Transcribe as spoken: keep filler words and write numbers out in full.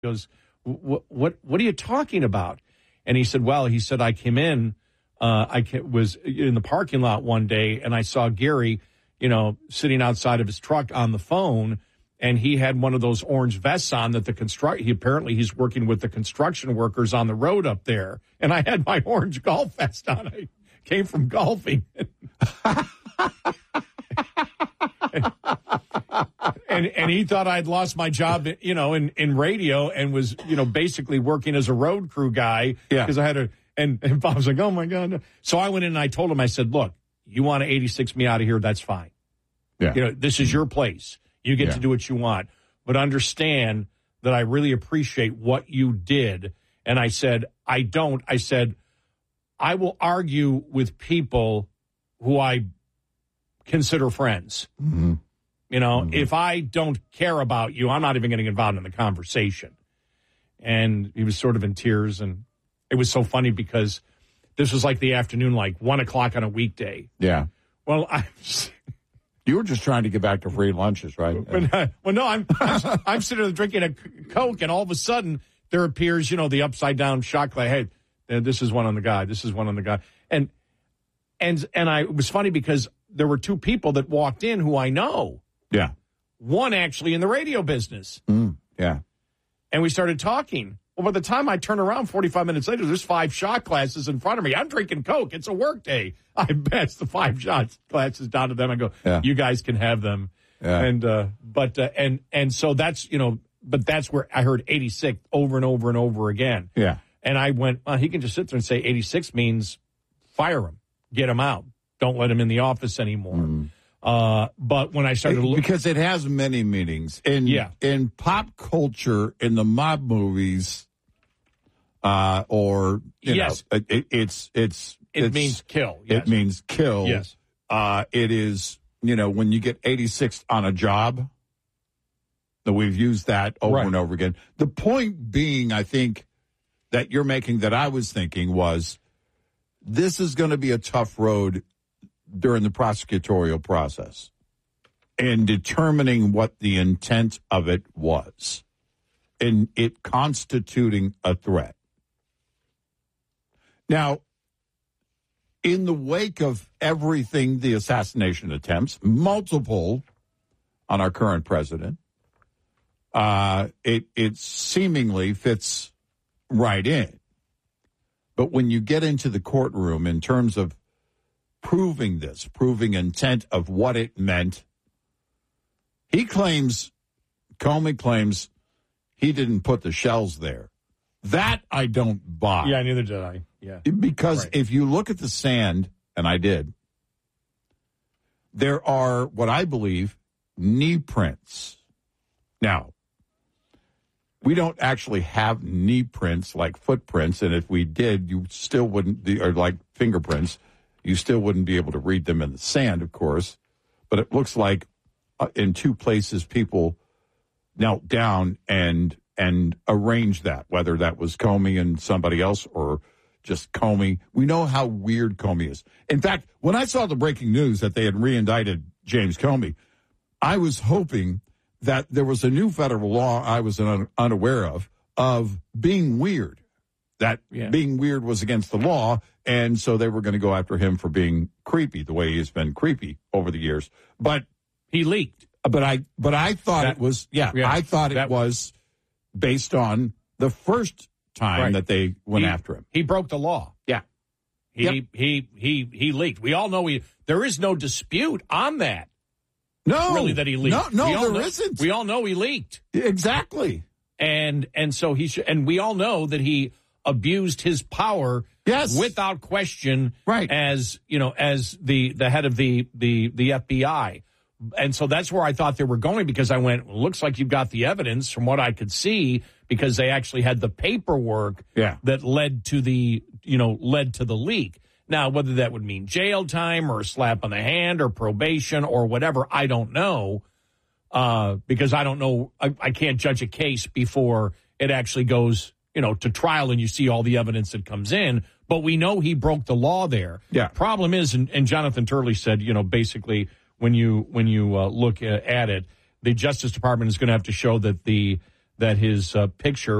He goes, what, what, what are you talking about? And he said, well, he said, I came in, uh, I was in the parking lot one day and I saw Gary, you know, sitting outside of his truck on the phone, and he had one of those orange vests on that the construct, he apparently he's working with the construction workers on the road up there. And I had my orange golf vest on. I came from golfing. And and he thought I'd lost my job, you know, in, in radio, and was, you know, basically working as a road crew guy. Yeah. Because I had a, and, and Bob was like, oh, my God. No. So I went in and I told him, I said, look, you want to eighty-six me out of here, that's fine. Yeah. You know, this is your place. You get yeah. to do what you want. But understand that I really appreciate what you did. And I said, I don't. I said, I will argue with people who I consider friends. Mm-hmm. You know, mm-hmm. if I don't care about you, I'm not even getting involved in the conversation. And he was sort of in tears. And it was so funny because this was like the afternoon, like one o'clock on a weekday. Yeah. Well, I You were just trying to get back to free lunches, right? But, uh, well, no, I'm, I'm I'm sitting there drinking a Coke, and all of a sudden there appears, you know, the upside down shot glass. Hey, this is one on the guy. This is one on the guy. And and and I it was funny because there were two people that walked in who I know. Yeah. One actually in the radio business. Mm, yeah. And we started talking. Well, by the time I turn around forty-five minutes later, there's five shot glasses in front of me. I'm drinking Coke. It's a work day. I pass the five shot glasses down to them. I go, yeah. you guys can have them. Yeah. And, uh, but, uh, and, and so that's, you know, but that's where I heard eighty-six over and over and over again. Yeah. And I went, well, he can just sit there and say eighty-six means fire him, get him out. Don't let him in the office anymore. Mm. Uh, but when I started looking, because it has many meanings in yeah. in pop culture, in the mob movies, uh, or you yes, know, it, it's it's it it's, means kill. Yes. It means kill. Yes, uh, it is. You know, when you get eighty-six on a job, that we've used that over right. and over again. The point being, I think that you're making, that I was thinking was, this is going to be a tough road during the prosecutorial process in determining what the intent of it was and it constituting a threat. Now, in the wake of everything, the assassination attempts, multiple on our current president, uh, it, it seemingly fits right in. But when you get into the courtroom in terms of proving this, proving intent of what it meant, he claims, Comey claims, he didn't put the shells there. That I don't buy. Yeah, neither did I. Yeah. Because right. if you look at the sand, and I did, there are what I believe knee prints. Now, we don't actually have knee prints like footprints, and if we did, you still wouldn't, or like fingerprints, you still wouldn't be able to read them in the sand, of course. But it looks like uh, in two places people knelt down and and arranged that, whether that was Comey and somebody else or just Comey. We know how weird Comey is. In fact, when I saw the breaking news that they had re-indicted James Comey, I was hoping that there was a new federal law I was un- unaware of, of being weird. That yeah. being weird was against the law, and so they were going to go after him for being creepy, the way he's been creepy over the years. But he leaked. But I, but I thought that, it was, yeah, yeah I thought it was based on the first time right. that they went he, after him. He broke the law. Yeah. He, yep. he, he, he leaked. We all know he, there is no dispute on that. No. Really that he leaked. No, no there know, isn't. We all know he leaked. Exactly. And, and so he should, and we all know that he abused his power. Yes. Without question. Right. As, you know, as the, the head of the, the, the F B I. And so that's where I thought they were going, because I went, well, looks like you've got the evidence from what I could see, because they actually had the paperwork yeah. that led to the, you know, led to the leak. Now, whether that would mean jail time or a slap on the hand or probation or whatever, I don't know, uh, because I don't know. I, I can't judge a case before it actually goes, you know, to trial and you see all the evidence that comes in. But we know he broke the law there. Yeah. Problem is, and, and Jonathan Turley said, you know, basically, when you when you uh, look at it, the Justice Department is going to have to show that the that his uh, picture